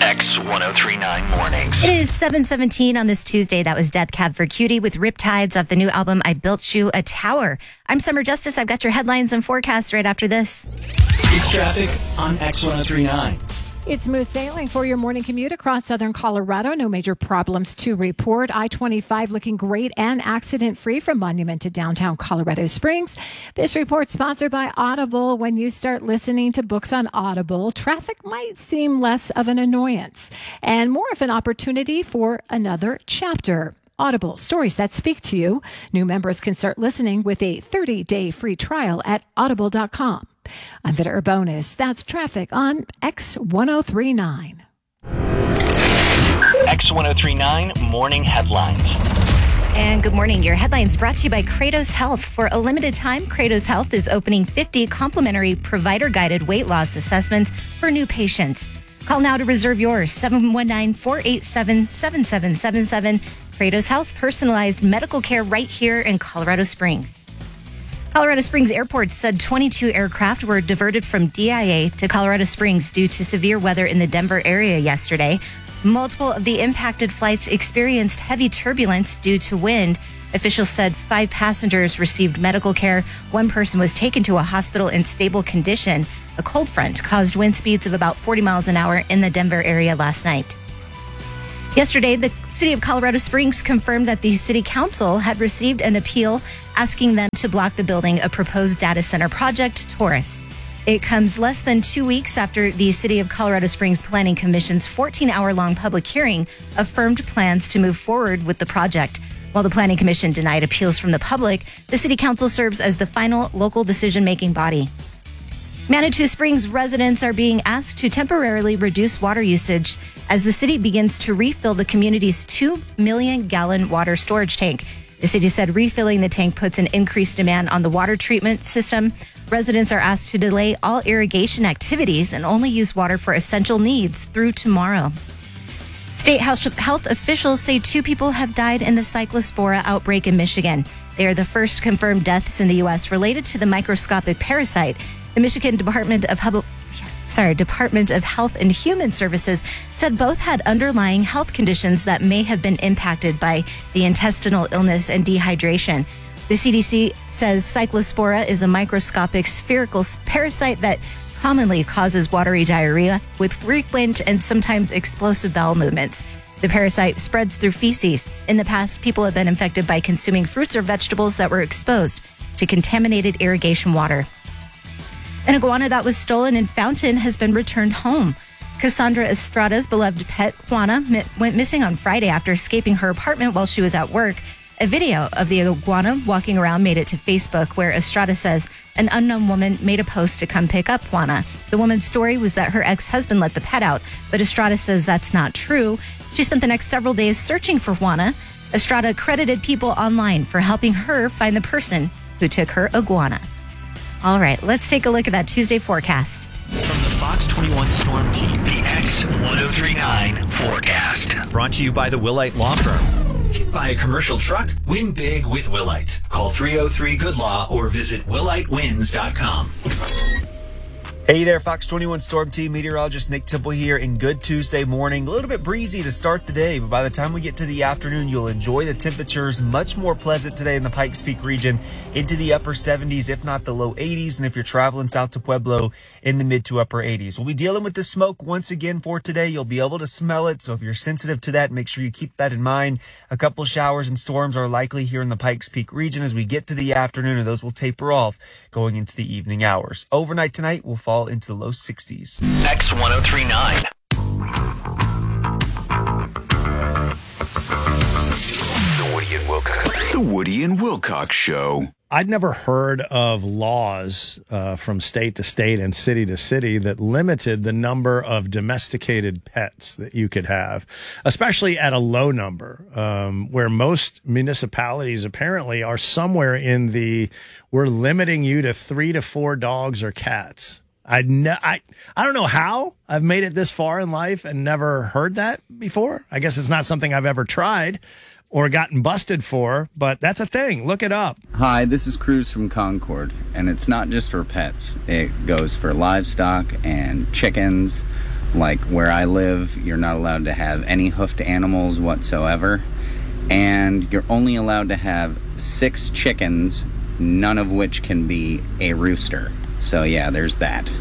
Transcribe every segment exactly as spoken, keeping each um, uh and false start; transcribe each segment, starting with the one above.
X ten thirty-nine Mornings. It is seven seventeen on this Tuesday. That was Death Cab for Cutie with Riptides off the new album I Built You a Tower. I'm Summer Justice. I've got your headlines and forecasts right after this. It's traffic on X ten thirty-nine. It's smooth sailing for your morning commute across southern Colorado. No major problems to report. I twenty-five looking great and accident-free from Monument to downtown Colorado Springs. This report sponsored by Audible. When you start listening to books on Audible, traffic might seem less of an annoyance and more of an opportunity for another chapter. Audible, stories that speak to you. New members can start listening with a thirty-day free trial at audible dot com. I'm Vita Urbonis. That's traffic on X ten thirty-nine. X ten thirty-nine Morning Headlines. And good morning. Your headlines brought to you by Kratos Health. For a limited time, Kratos Health is opening fifty complimentary provider-guided weight loss assessments for new patients. Call now to reserve yours, seven one nine, four eight seven, seven seven seven seven. Kratos Health, personalized medical care right here in Colorado Springs. Colorado Springs Airport said twenty-two aircraft were diverted from D I A to Colorado Springs due to severe weather in the Denver area yesterday. Multiple of the impacted flights experienced heavy turbulence due to wind. Officials said five passengers received medical care. One person was taken to a hospital in stable condition. A cold front caused wind speeds of about forty miles an hour in the Denver area last night. Yesterday, the city of Colorado Springs confirmed that the city council had received an appeal asking them to block the building a proposed data center project, Taurus. It comes less than two weeks after the City of Colorado Springs Planning Commission's fourteen-hour-long public hearing affirmed plans to move forward with the project. While the Planning Commission denied appeals from the public, the city council serves as the final local decision-making body. Manitou Springs residents are being asked to temporarily reduce water usage as the city begins to refill the community's two million gallon water storage tank. The city said refilling the tank puts an increased demand on the water treatment system. Residents are asked to delay all irrigation activities and only use water for essential needs through tomorrow. State health officials say two people have died in the Cyclospora outbreak in Michigan. They are the first confirmed deaths in the U S related to the microscopic parasite. The Michigan Department of Hub- sorry, Department of Health and Human Services said both had underlying health conditions that may have been impacted by the intestinal illness and dehydration. The C D C says Cyclospora is a microscopic spherical parasite that commonly causes watery diarrhea with frequent and sometimes explosive bowel movements. The parasite spreads through feces. In the past, people have been infected by consuming fruits or vegetables that were exposed to contaminated irrigation water. An iguana that was stolen in Fountain has been returned home. Cassandra Estrada's beloved pet, Juana, went missing on Friday after escaping her apartment while she was at work. A video of the iguana walking around made it to Facebook, where Estrada says an unknown woman made a post to come pick up Juana. The woman's story was that her ex-husband let the pet out, but Estrada says that's not true. She spent the next several days searching for Juana. Estrada credited people online for helping her find the person who took her iguana. All right, let's take a look at that Tuesday forecast. From the Fox twenty-one Storm Team, The X ten thirty-nine Forecast. brought to you by the Willite Law Firm. Buy a commercial truck? Win big with Willite. Call three oh three good law or visit willite wins dot com. Hey there, Fox twenty-one Storm Team meteorologist Nick Temple here, and good Tuesday morning. A little bit breezy to start the day, but by the time we get to the afternoon, you'll enjoy the temperatures. Much more pleasant today in the Pikes Peak region, into the upper seventies, if not the low eighties. And if you're traveling south to Pueblo, in the mid to upper eighties. We'll be dealing with the smoke once again for today. You'll be able to smell it, so if you're sensitive to that, make sure you keep that in mind. A couple showers and storms are likely here in the Pikes Peak region as we get to the afternoon, and those will taper off going into the evening hours. Overnight tonight will fall into the low sixties. X ten thirty-nine. The Woody and Wilcox. The Woody and Wilcox Show. I'd never heard of laws uh, from state to state and city to city that limited the number of domesticated pets that you could have, especially at a low number, um, where most municipalities apparently are somewhere in the, we're limiting you to three to four dogs or cats. I, ne- I, I don't know how I've made it this far in life and never heard that before. I guess it's not something I've ever tried or gotten busted for, but that's a thing. Look it up. Hi, this is Cruz from Concord, and it's not just for pets. It goes for livestock and chickens, Like where I live, you're not allowed to have any hoofed animals whatsoever. And you're only allowed to have six chickens, none of which can be a rooster. So yeah, there's that.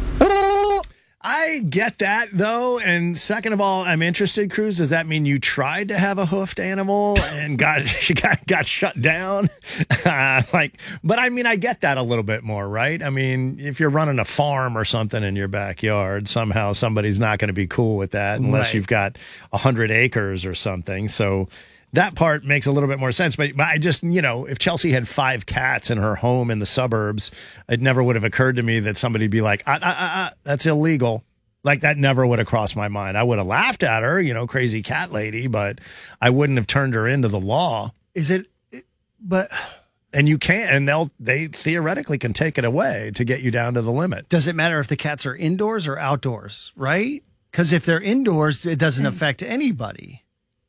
I get that, though. And second of all, I'm interested, Cruz. Does that mean you tried to have a hoofed animal and got got, got shut down? Uh, like, but I mean, I get that a little bit more, right? I mean, if you're running a farm or something in your backyard, somehow somebody's not going to be cool with that unless Right. you've got a hundred acres or something. So that part makes a little bit more sense. But, but I just, you know, if Chelsea had five cats in her home in the suburbs, it never would have occurred to me that somebody'd be like, ah, ah, ah, ah, that's illegal. Like, that never would have crossed my mind. I would have laughed at her, you know, crazy cat lady, but I wouldn't have turned her into the law. Is it, but And you can't, and they'll, they theoretically can take it away to get you down to the limit. does it matter if the cats are indoors or outdoors, right? Because if they're indoors, it doesn't affect anybody.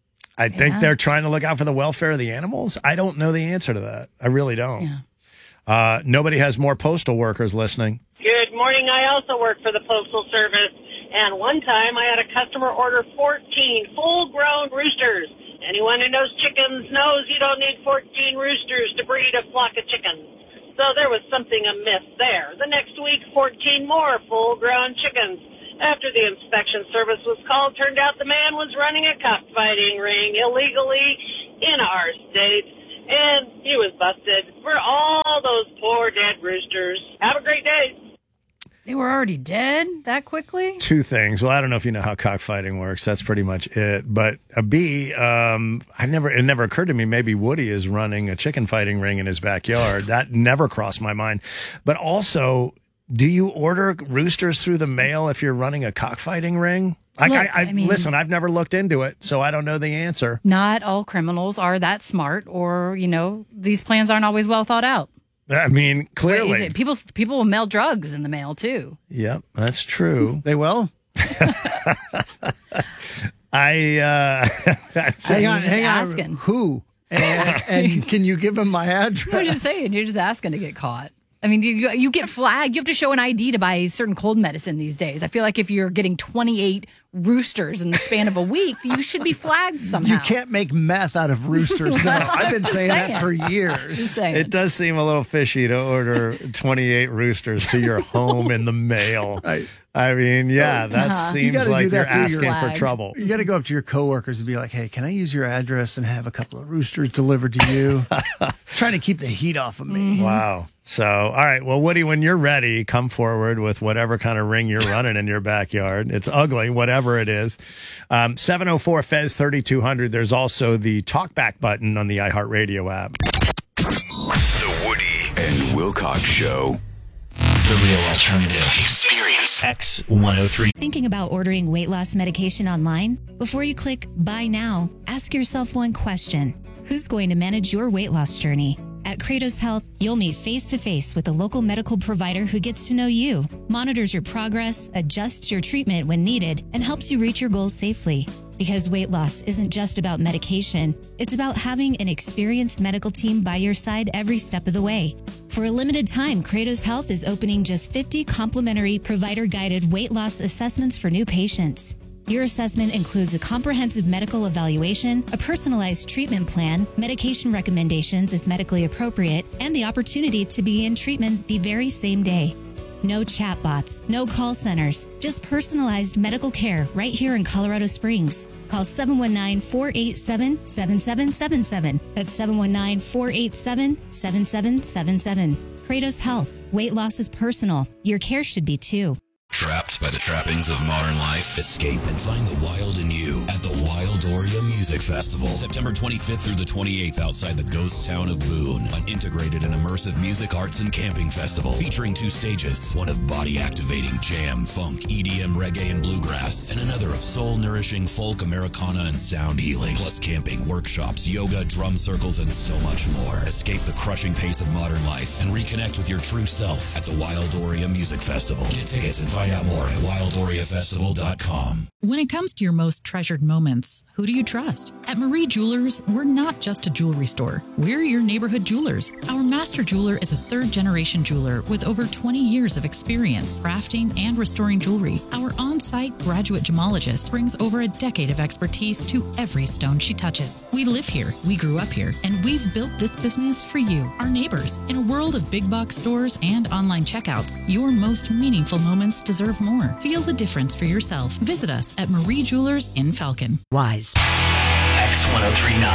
I think Yeah. they're trying to look out for the welfare of the animals. I don't know the answer to that. I really don't. Yeah. Uh, nobody has more postal workers listening. Good morning. I also work for the Postal Service, and one time I had a customer order fourteen full-grown roosters. Anyone who knows chickens knows you don't need fourteen roosters to breed a flock of chickens. So there was something amiss there. The next week, fourteen more full-grown chickens. After the inspection service was called, turned out the man was running a cockfighting ring illegally in our state, and he was busted for all those poor dead roosters. Have a great day. They were already dead that quickly? Two things. Well, I don't know if you know how cockfighting works. That's pretty much it. But a B, um, I never, it never occurred to me maybe Woody is running a chicken fighting ring in his backyard. That never crossed my mind. But also, do you order roosters through the mail if you're running a cockfighting ring? Like, Look, I, I, I mean- listen, I've never looked into it, so I don't know the answer. Not all criminals are that smart, or, you know, these plans aren't always well thought out. I mean, clearly. Wait, is it, people, people will mail drugs in the mail, too. Yep, that's true. They will? I, uh, Hang on, just hang on. asking. Who? And, and can you give them my address? I'm just saying, you're just asking to get caught. I mean, you, you get flagged. You have to show an I D to buy certain cold medicine these days. I feel like if you're getting twenty-eight roosters in the span of a week, you should be flagged somehow. You can't make meth out of roosters. No, I've been Just saying that saying. for Just years. saying. It does seem a little fishy to order twenty-eight roosters to your home in the mail. Right. I mean, yeah, that Uh-huh. You seems gotta do like that you're through your asking for flagged. trouble. You got to go up to your coworkers and be like, "Hey, can I use your address and have a couple of roosters delivered to you?" Trying to keep the heat off of me. Wow. So, all right. Well, Woody, when you're ready, come forward with whatever kind of ring you're running in your backyard. It's ugly, whatever it is. Um, seven oh four F E Z thirty-two hundred. There's also the talkback button on the iHeartRadio app. The Woody and Wilcox Show. The real alternative. Experience X one oh three. Thinking about ordering weight loss medication online? Before you click buy now, ask yourself one question. Who's going to manage your weight loss journey? At Kratos Health, you'll meet face-to-face with a local medical provider who gets to know you, monitors your progress, adjusts your treatment when needed, and helps you reach your goals safely. Because weight loss isn't just about medication, it's about having an experienced medical team by your side every step of the way. For a limited time, Kratos Health is opening just fifty complimentary provider-guided weight loss assessments for new patients. Your assessment includes a comprehensive medical evaluation, a personalized treatment plan, medication recommendations if medically appropriate, and the opportunity to begin treatment the very same day. No chatbots, no call centers, just personalized medical care right here in Colorado Springs. Call seven one nine, four eight seven, seven seven seven seven. That's seven one nine, four eight seven, seven seven seven seven. Kratos Health. Weight loss is personal. Your care should be too. Trapped by the trappings of modern life? Escape and find the wild in you at the Wildoria Music Festival. September twenty-fifth through the twenty-eighth outside the ghost town of Boone. An integrated and immersive music, arts, and camping festival featuring two stages. One of body-activating jam, funk, E D M, reggae, and bluegrass. And another of soul-nourishing folk, Americana, and sound healing. Plus camping, workshops, yoga, drum circles, and so much more. Escape the crushing pace of modern life and reconnect with your true self at the Wildoria Music Festival. Get tickets and find Find out more at wild oria festival dot com. When it comes to your most treasured moments, who do you trust? At Marie Jewelers, we're not just a jewelry store. We're your neighborhood jewelers. Our master jeweler is a third-generation jeweler with over twenty years of experience crafting and restoring jewelry. Our on-site graduate gemologist brings over a decade of expertise to every stone she touches. We live here, we grew up here, and we've built this business for you, our neighbors. In a world of big box stores and online checkouts, your most meaningful moments deserve more. Feel the difference for yourself. Visit us at Marie Jewelers in Falcon. Wise. X ten thirty-nine.